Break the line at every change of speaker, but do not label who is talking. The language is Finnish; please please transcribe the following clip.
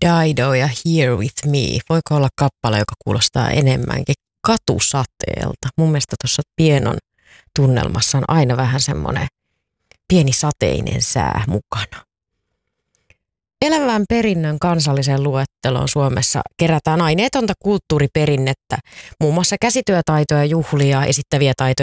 Dido ja Here With Me. Voiko olla kappale, joka kuulostaa enemmänkin katusateelta? Mun mielestä tuossa Pienon tunnelmassa on aina vähän semmoinen pieni sateinen sää mukana. Elävän perinnön kansalliseen luetteloon Suomessa kerätään aineetonta kulttuuriperinnettä, muun muassa käsityötaitoja, juhlia, esittäviä taitoja